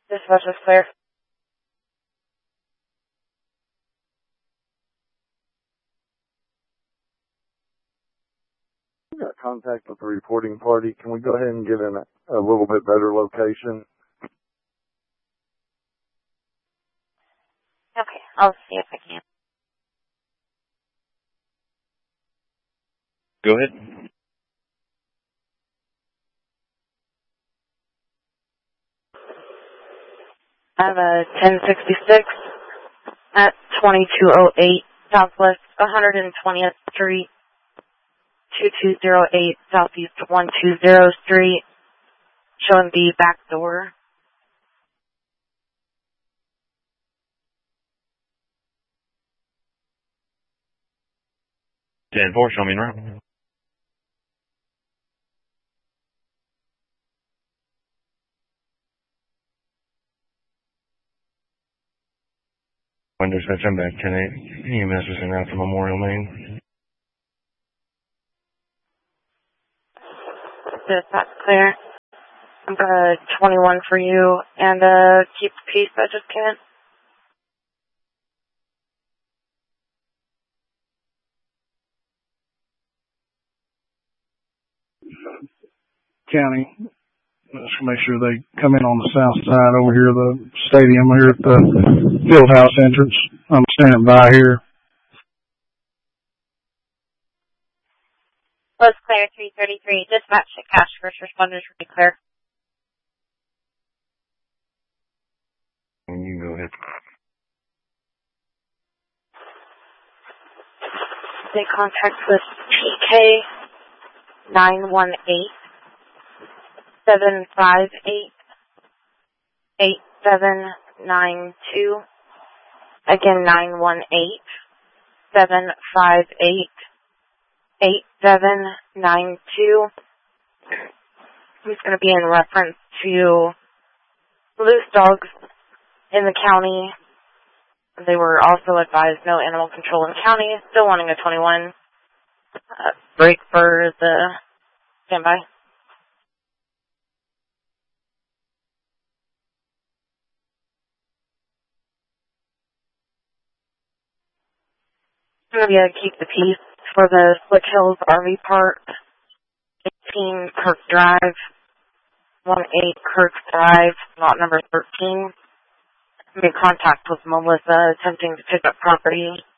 Dispatch is clear. We got contact with the reporting party. Can we go ahead and get in a little bit better location? Okay, I'll see if I can. Go ahead. I have a 1066 at 2208 Southwest 120th Street, 2208 Southeast 120 Street, showing the back door. 10-4, show me in route. Windows I'm back 10-8. EMS is en route to Memorial, Maine. Dispatch clear. I'm gonna 21 for you and keep the peace. I just can't. County. Just make sure they come in on the south side over here, the stadium here at the field house entrance. I'm standing by here. Let's clear 333. Dispatch to cash. First responders will be clear. And you go ahead. They contact with PK 918 758 8792. Again, 918 758 8792. It's going to be in reference to loose dogs in the county. They were also advised no animal control in the county. Still wanting a 21. Break for the standby. I'm going to keep the peace for the Slick Hills RV Park, 18 Kirk Drive, 18 Kirk Drive, lot number 13. I made contact with Melissa attempting to pick up property